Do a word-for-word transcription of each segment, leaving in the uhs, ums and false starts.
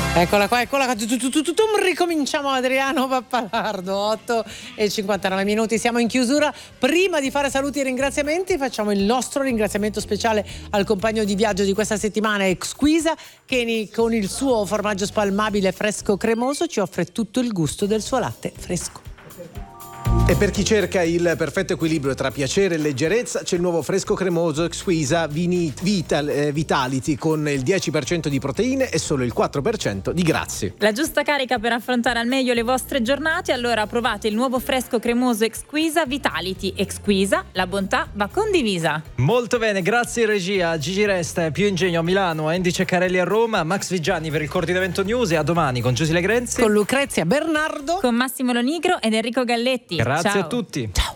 Eccola qua, eccola qua, ricominciamo Adriano Pappalardo, otto e cinquantanove minuti, siamo in chiusura. Prima di fare saluti e ringraziamenti facciamo il nostro ringraziamento speciale al compagno di viaggio di questa settimana, Exquisa, che con il suo formaggio spalmabile fresco cremoso ci offre tutto il gusto del suo latte fresco. E per chi cerca il perfetto equilibrio tra piacere e leggerezza c'è il nuovo fresco cremoso Exquisa Vital, eh, Vitality con il dieci per cento di proteine e solo il quattro per cento di grassi. La giusta carica per affrontare al meglio le vostre giornate, allora provate il nuovo fresco cremoso Exquisa Vitality. Exquisa, la bontà va condivisa. Molto bene, grazie regia. Gigi Resta, Più Ingegno a Milano, Andy Ceccarelli a Roma, Max Vigiani per il coordinamento news e a domani con Giusile Grenzi, con Lucrezia Bernardo, con Massimo Lonigro ed Enrico Galletti. Grazie. Grazie Ciao. a tutti. Ciao.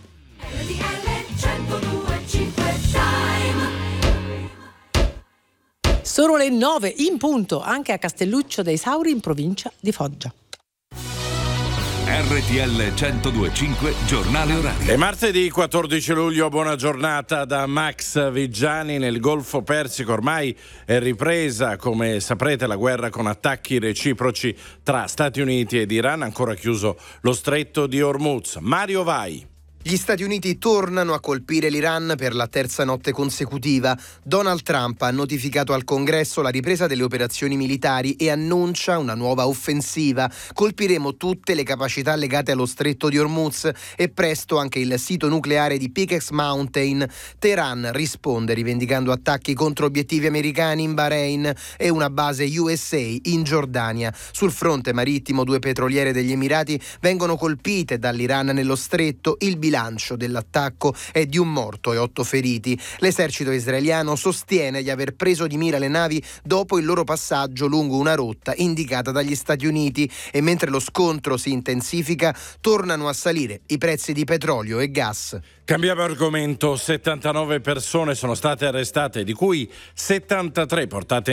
Sono le nove in punto anche a Castelluccio dei Sauri in provincia di Foggia. R T L centodue e cinque giornale orario. È martedì quattordici luglio, buona giornata da Max Vigiani. Nel Golfo Persico ormai è ripresa, come saprete, la guerra con attacchi reciproci tra Stati Uniti ed Iran, ancora chiuso lo stretto di Hormuz. Mario Vai. Gli Stati Uniti tornano a colpire l'Iran per la terza notte consecutiva. Donald Trump ha notificato al Congresso la ripresa delle operazioni militari e annuncia una nuova offensiva. Colpiremo tutte le capacità legate allo stretto di Hormuz e presto anche il sito nucleare di Pickett's Mountain. Teheran risponde rivendicando attacchi contro obiettivi americani in Bahrain e una base U S A in Giordania. Sul fronte marittimo due petroliere degli Emirati vengono colpite dall'Iran nello stretto. Il bilancio dell'attacco è di un morto e otto feriti. L'esercito israeliano sostiene di aver preso di mira le navi dopo il loro passaggio lungo una rotta indicata dagli Stati Uniti, e mentre lo scontro si intensifica tornano a salire i prezzi di petrolio e gas. Cambiamo argomento. settantanove persone sono state arrestate, di cui settantatré portate